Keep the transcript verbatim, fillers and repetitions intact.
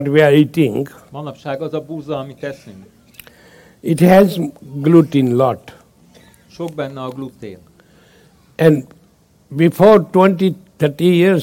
we are eating, Manapság az a búza, amit eszünk. it has gluten lot. Sok benne a glutén. And before twenty, thirty years